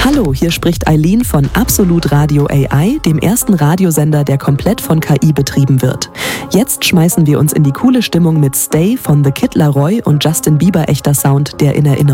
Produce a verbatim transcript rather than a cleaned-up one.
Hallo, hier spricht Eileen von Absolut Radio A I, dem ersten Radiosender, der komplett von K I betrieben wird. Jetzt schmeißen wir uns in die coole Stimmung mit Stay von The Kid Laroi und Justin Bieber echter Sound, der in Erinnerung